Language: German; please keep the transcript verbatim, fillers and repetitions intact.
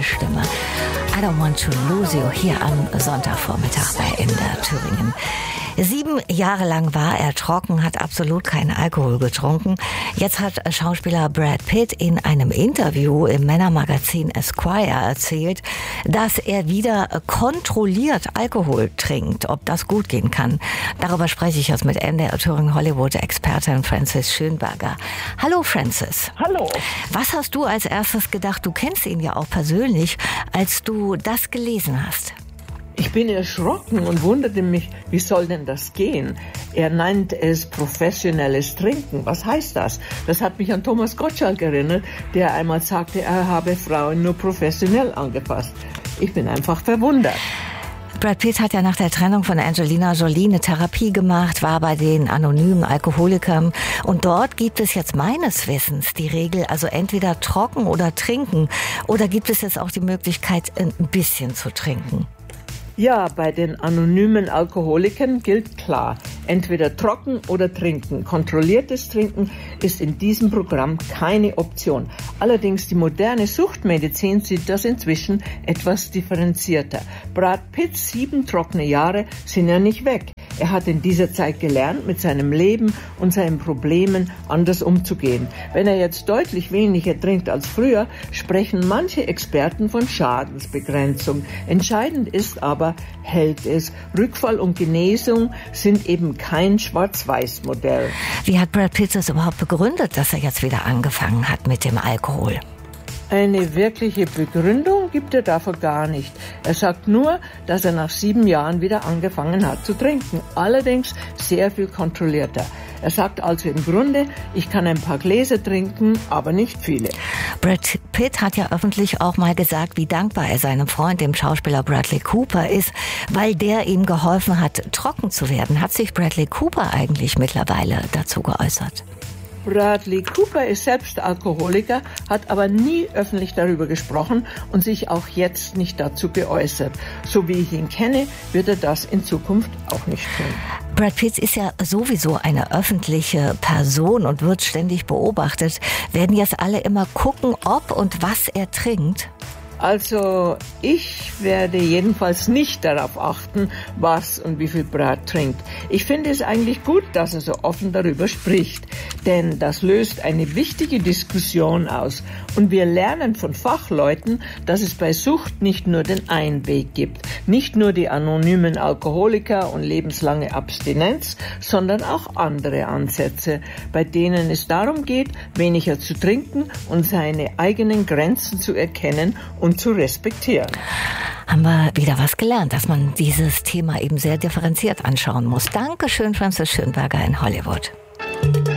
Stimme. I don't want to lose you hier am Sonntagvormittag bei M D R Thüringen. Sieben Jahre lang war er trocken, hat absolut keinen Alkohol getrunken. Jetzt hat Schauspieler Brad Pitt in einem Interview im Männermagazin Esquire erzählt, dass er wieder kontrolliert Alkohol trinkt. Ob das gut gehen kann, darüber spreche ich jetzt mit M D R Thüringen Hollywood-Expertin Frances Schönberger. Hallo Frances. Hallo. Was hast du als erstes gedacht? Du kennst ihn ja auch persönlich, als du das gelesen hast. Ich bin erschrocken und wunderte mich, wie soll denn das gehen? Er nennt es professionelles Trinken. Was heißt das? Das hat mich an Thomas Gottschalk erinnert, der einmal sagte, er habe Frauen nur professionell angepasst. Ich bin einfach verwundert. Brad Pitt hat ja nach der Trennung von Angelina Jolie eine Therapie gemacht, war bei den anonymen Alkoholikern. Und dort gibt es jetzt meines Wissens die Regel, also entweder trocken oder trinken. Oder gibt es jetzt auch die Möglichkeit, ein bisschen zu trinken? Ja, bei den anonymen Alkoholikern gilt klar, entweder trocken oder trinken. Kontrolliertes Trinken ist in diesem Programm keine Option. Allerdings die moderne Suchtmedizin sieht das inzwischen etwas differenzierter. Brad Pitts sieben trockene Jahre sind ja nicht weg. Er hat in dieser Zeit gelernt, mit seinem Leben und seinen Problemen anders umzugehen. Wenn er jetzt deutlich weniger trinkt als früher, sprechen manche Experten von Schadensbegrenzung. Entscheidend ist aber, hält es. Rückfall und Genesung sind eben kein Schwarz-Weiß-Modell. Wie hat Brad Pitt das überhaupt begründet, dass er jetzt wieder angefangen hat mit dem Alkohol? Eine wirkliche Begründung gibt er dafür gar nicht. Er sagt nur, dass er nach sieben Jahren wieder angefangen hat zu trinken. Allerdings sehr viel kontrollierter. Er sagt also im Grunde, ich kann ein paar Gläser trinken, aber nicht viele. Brad Pitt hat ja öffentlich auch mal gesagt, wie dankbar er seinem Freund, dem Schauspieler Bradley Cooper, ist, weil der ihm geholfen hat, trocken zu werden. Hat sich Bradley Cooper eigentlich mittlerweile dazu geäußert? Bradley Cooper ist selbst Alkoholiker, hat aber nie öffentlich darüber gesprochen und sich auch jetzt nicht dazu geäußert. So wie ich ihn kenne, wird er das in Zukunft auch nicht tun. Brad Pitt ist ja sowieso eine öffentliche Person und wird ständig beobachtet. Werden jetzt alle immer gucken, ob und was er trinkt? Also ich werde jedenfalls nicht darauf achten, was und wie viel Brad trinkt. Ich finde es eigentlich gut, dass er so offen darüber spricht, denn das löst eine wichtige Diskussion aus. Und wir lernen von Fachleuten, dass es bei Sucht nicht nur den einen Weg gibt, nicht nur die anonymen Alkoholiker und lebenslange Abstinenz, sondern auch andere Ansätze, bei denen es darum geht, weniger zu trinken und seine eigenen Grenzen zu erkennen und zu respektieren. Haben wir wieder was gelernt, dass man dieses Thema eben sehr differenziert anschauen muss. Dankeschön, Frances Schönberger in Hollywood.